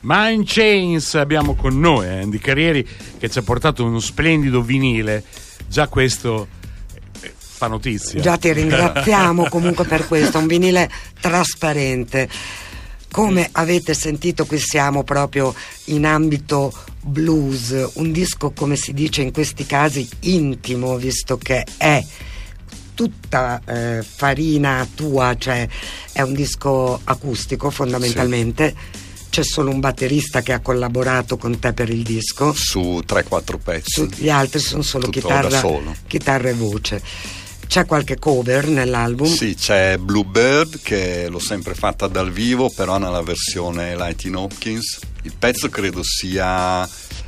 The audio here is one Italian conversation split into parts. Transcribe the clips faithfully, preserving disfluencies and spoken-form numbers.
Mind Chains abbiamo con noi eh, Andy Carrieri, che ci ha portato uno splendido vinile. Già questo eh, fa notizia. Già ti ringraziamo comunque per questo, un vinile trasparente. Come avete sentito, qui siamo proprio in ambito blues, un disco, come si dice in questi casi, intimo, visto che è tutta eh, farina tua, cioè è un disco acustico fondamentalmente. Sì. C'è solo un batterista che ha collaborato con te per il disco. Su tre quattro pezzi. Su, gli altri sono solo tutto chitarra, da solo. chitarra e voce. C'è qualche cover nell'album? Sì, c'è Bluebird, che l'ho sempre fatta dal vivo, però nella versione Lightning Hopkins. Il pezzo credo sia...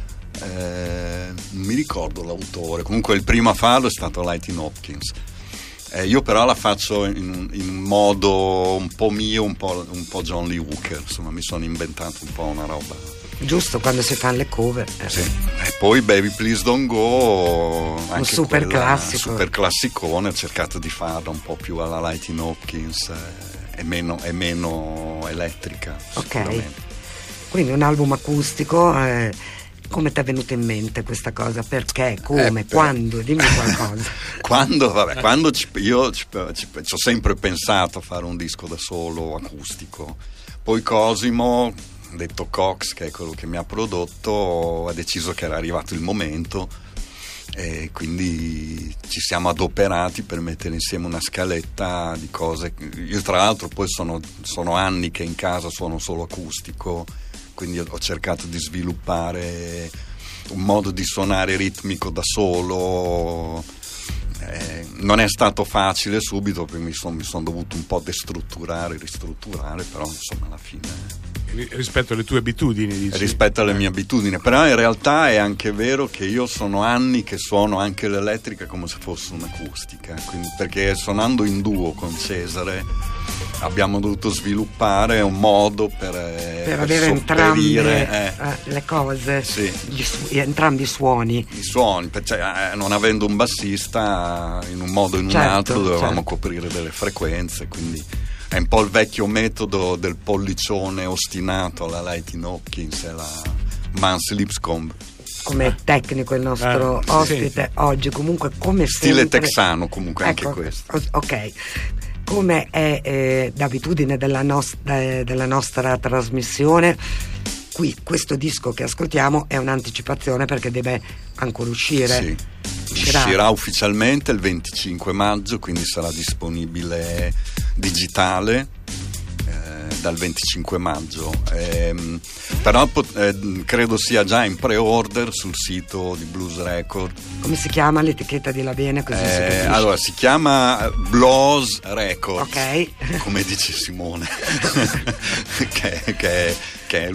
Eh, non mi ricordo l'autore, comunque il primo a farlo è stato Lightning Hopkins. Eh, io però la faccio in, in modo un po' mio, un po', un po' John Lee Hooker, insomma mi sono inventato un po' una roba. Giusto, quando si fanno le cover. Eh. Sì. E poi Baby Please Don't Go, anche un super classico. Super classicone, ho cercato di farla un po' più alla Lightning Hopkins, eh, e meno, e meno elettrica. Ok, quindi un album acustico. Eh, come ti è venuta in mente questa cosa? Perché? Come? Eh, per... Quando? Dimmi qualcosa. Quando? Vabbè, quando ci, io ci, ci, ci ho sempre pensato a fare un disco da solo acustico. Poi Cosimo, detto Cox, che è quello che mi ha prodotto, ha deciso che era arrivato il momento e quindi ci siamo adoperati per mettere insieme una scaletta di cose. Io tra l'altro poi sono, sono anni che in casa suono solo acustico, quindi ho cercato di sviluppare un modo di suonare ritmico da solo. Eh, non è stato facile subito, perché mi sono mi son dovuto un po' destrutturare, ristrutturare, però insomma alla fine... Rispetto alle tue abitudini, dici? Rispetto alle mie abitudini, però in realtà è anche vero che io sono anni che suono anche l'elettrica come se fosse un'acustica, quindi, perché suonando in duo con Cesare abbiamo dovuto sviluppare un modo per, per, per avere entrambe eh, eh, le cose, sì. gli su- entrambi i suoni. I suoni, cioè, eh, non avendo un bassista, in un modo o in certo, un altro dovevamo certo. coprire delle frequenze, quindi è un po' il vecchio metodo del pollicione ostinato alla Lightning Hopkins e la Mans Lipscomb. Come tecnico il nostro eh, ospite sì. oggi, comunque come stile sempre... texano comunque, ecco, anche questo. Ok, come è eh, d'abitudine della, nos- de- della nostra trasmissione, qui questo disco che ascoltiamo è un'anticipazione perché deve ancora uscire. Sì. Uscirà. Uscirà ufficialmente il venticinque maggio, quindi sarà disponibile digitale eh, dal venticinque maggio, eh, però eh, credo sia già in pre-order sul sito di Blues Record. Come si chiama l'etichetta di La Bene? Così eh, si allora si chiama Blues Record, ok, come dice Simone che, che, che è